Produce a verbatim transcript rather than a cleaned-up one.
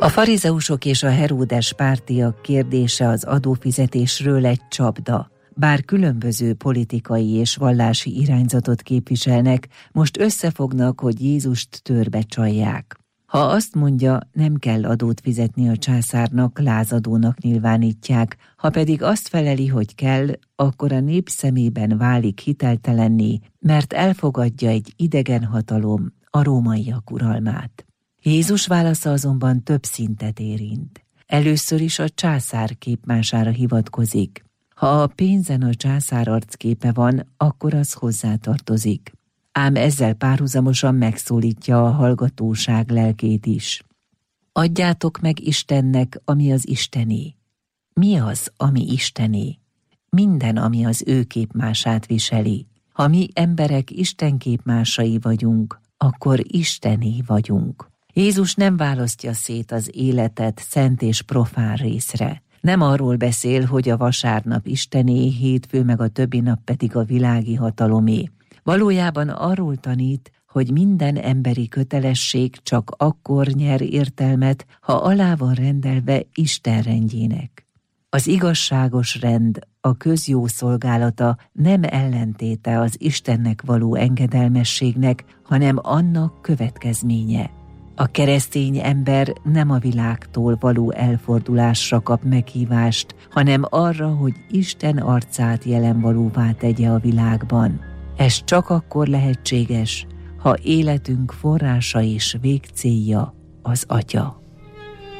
A farizeusok és a Heródes pártiak kérdése az adófizetésről egy csapda. Bár különböző politikai és vallási irányzatot képviselnek, most összefognak, hogy Jézust törbe csalják. Ha azt mondja, nem kell adót fizetni a császárnak, lázadónak nyilvánítják, ha pedig azt feleli, hogy kell, akkor a nép szemében válik hiteltelenné, mert elfogadja egy idegen hatalom, a rómaiak uralmát. Jézus válasza azonban több szintet érint. Először is a császár képmására hivatkozik. Ha a pénzen a császár arcképe van, akkor az hozzátartozik. Ám ezzel párhuzamosan megszólítja a hallgatóság lelkét is. Adjátok meg Istennek, ami az Istené. Mi az, ami Istené? Minden, ami az ő képmását viseli. Ha mi emberek Isten képmásai vagyunk, akkor Istené vagyunk. Jézus nem választja szét az életet szent és profán részre. Nem arról beszél, hogy a vasárnap Istené, hétfő meg a többi nap pedig a világi hatalomé. Valójában arról tanít, hogy minden emberi kötelesség csak akkor nyer értelmet, ha alá van rendelve Isten rendjének. Az igazságos rend, a közjó szolgálata nem ellentéte az Istennek való engedelmességnek, hanem annak következménye. A keresztény ember nem a világtól való elfordulásra kap meghívást, hanem arra, hogy Isten arcát jelenvalóvá tegye a világban. Ez csak akkor lehetséges, ha életünk forrása és végcélja az Atya.